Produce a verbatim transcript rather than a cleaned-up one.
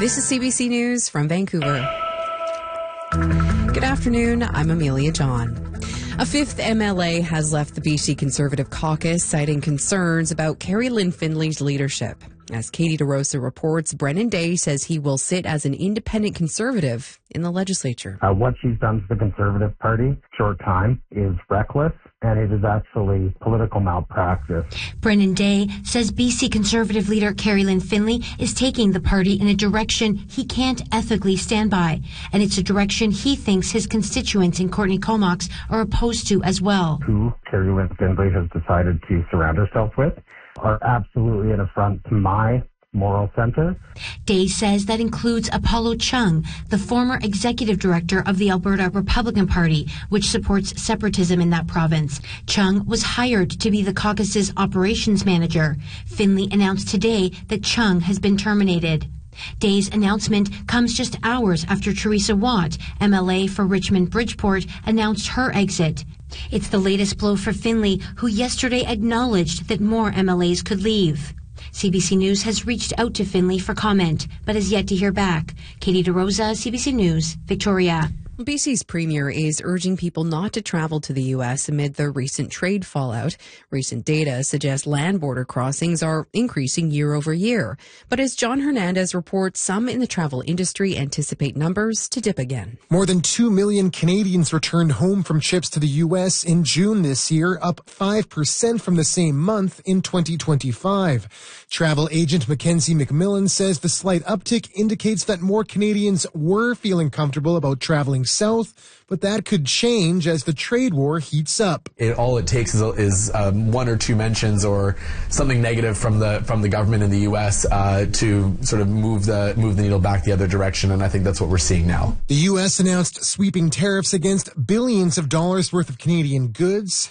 This is C B C News from Vancouver. Good afternoon, I'm Amelia John. A fifth M L A has left the B C Conservative caucus, citing concerns about Kerry Lynn Findlay's leadership. As Katie DeRosa reports, Brennan Day says he will sit as an independent Conservative in the legislature. Uh, what she's done to the Conservative Party, short time, is reckless, and it is actually political malpractice. Brennan Day says B C Conservative leader Kerry Lynn Findlay is taking the party in a direction he can't ethically stand by, and it's a direction he thinks his constituents in Courtney Comox are opposed to as well. Who Kerry Lynn Findlay has decided to surround herself with are absolutely an affront to my moral center. Day says that includes Apollo Chung, the former executive director of the Alberta Republican Party, which supports separatism in that province. Chung was hired to be the caucus's operations manager. Findlay announced today that Chung has been terminated. Day's announcement comes just hours after Teresa Watt, M L A for Richmond-Bridgeport, announced her exit. It's the latest blow for Findlay, who yesterday acknowledged that more M L As could leave. C B C News has reached out to Findlay for comment, but has yet to hear back. Katie DeRosa, C B C News, Victoria. B C's premier is urging people not to travel to the U S amid the recent trade fallout. Recent data suggests land border crossings are increasing year over year. But as John Hernandez reports, some in the travel industry anticipate numbers to dip again. More than two million Canadians returned home from trips to the U S in June this year, up five percent from the same month in twenty twenty-five. Travel agent Mackenzie McMillan says the slight uptick indicates that more Canadians were feeling comfortable about traveling south, but that could change as the trade war heats up. It, all it takes is, is um, one or two mentions or something negative from the from the government in the U S uh, to sort of move the move the needle back the other direction, and I think that's what we're seeing now. The U S announced sweeping tariffs against billions of dollars worth of Canadian goods.